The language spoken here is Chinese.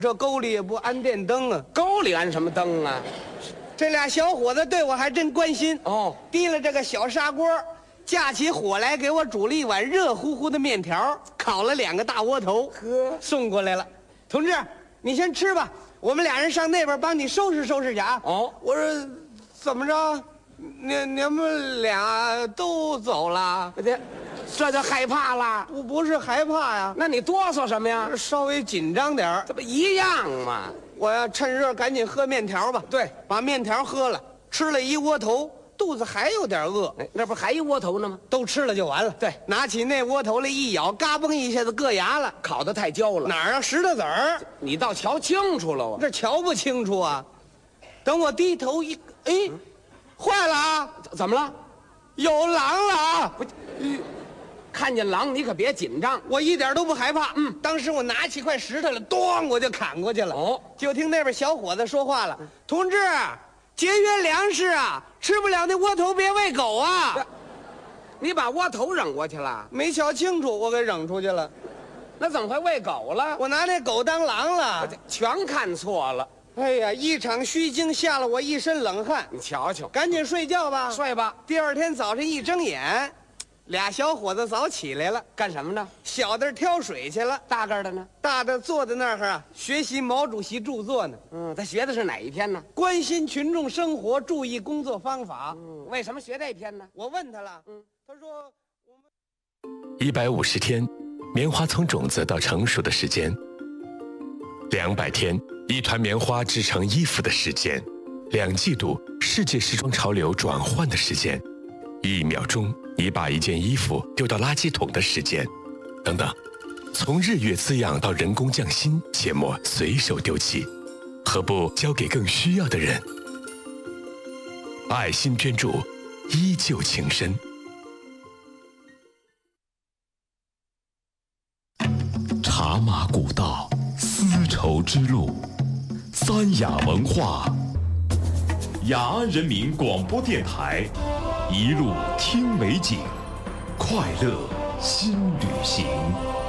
这沟里也不安电灯啊。 沟里安什么灯啊？ 这俩小伙子对我还真关心哦， 提了这个小砂锅，架起火来给我煮了一碗热乎乎的面条，烤了2个大窝头， 呵， 送过来了。同志，你先吃吧，我们俩人上那边帮你收拾收拾去啊。 哦， 我说怎么着？你们俩都走了？ 这就害怕了。 不是害怕呀， 那你哆嗦什么呀？ 稍微紧张点儿。 这不一样吗？ 我要趁热赶紧喝面条吧。 对， 把面条喝了，吃了一窝头，肚子还有点饿。 哎，那不还一窝头呢吗？ 都吃了就完了。 对， 拿起那窝头来一咬，嘎嘣一下子硌牙了。 烤得太焦了。 哪儿啊？石头子儿？ 你倒瞧清楚了啊！ 这瞧不清楚啊。等我低头一，哎，坏了啊！ 怎么了？ 有狼了啊！ 看见狼你可别紧张。 我一点都不害怕。当时我拿起块石头来，咚，我就砍过去了。 哦， 就听那边小伙子说话了：“同志，节约粮食啊，吃不了那窝头别喂狗啊。” 你把窝头扔过去了？ 没瞧清楚，我给扔出去了。 那怎么会喂狗了？ 我拿那狗当狼了。 全看错了。 哎呀，一场虚惊吓了我一身冷汗。 你瞧瞧， 赶紧睡觉吧。 睡吧。 第二天早上一睁眼，俩小伙子早起来了。 干什么呢？ 小的挑水去了， 大个的呢？ 大的坐在那儿啊，学习毛主席著作呢。 他学的是哪一篇呢？ 关心群众生活，注意工作方法。 为什么学这篇呢？ 我问他了。他说 150天，棉花从种子到成熟的时间；200天，一团棉花制成衣服的时间；2季度，世界时装潮流转换的时间；1秒钟，你把一件衣服丢到垃圾桶的时间，等等。从日月滋养到人工匠心，切莫随手丢弃，何不交给更需要的人？爱心捐助，依旧情深。 茶马古道，丝绸之路，三雅文化，雅安人民广播电台，一路听美景，快乐新旅行。